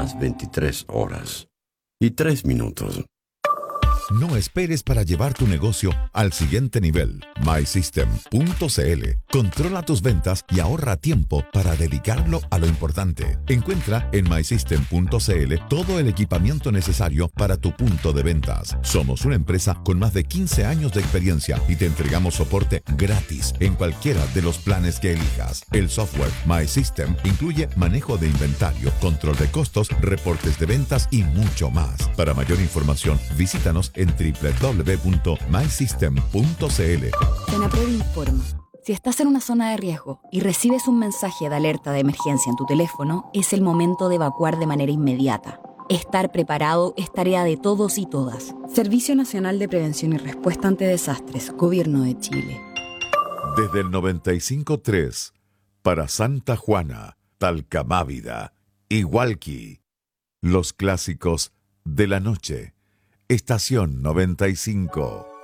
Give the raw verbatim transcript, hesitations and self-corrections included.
las veintitrés horas y tres minutos. No esperes para llevar tu negocio al siguiente nivel. my system punto c l. Controla tus ventas y ahorra tiempo para dedicarlo a lo importante. Encuentra en my system punto c l todo el equipamiento necesario para tu punto de ventas. Somos una empresa con más de quince años de experiencia y te entregamos soporte gratis en cualquiera de los planes que elijas. El software MySystem incluye manejo de inventario, control de costos, reportes de ventas y mucho más. Para mayor información, visítanos en doble u doble u doble u punto my system punto c l. Fenaprev informa. Si estás en una zona de riesgo y recibes un mensaje de alerta de emergencia en tu teléfono, es el momento de evacuar de manera inmediata. Estar preparado es tarea de todos y todas. Servicio Nacional de Prevención y Respuesta ante Desastres, Gobierno de Chile. Desde el noventa y cinco punto tres, para Santa Juana, Talcamávida y Hualqui, los clásicos de la noche. Estación noventa y cinco.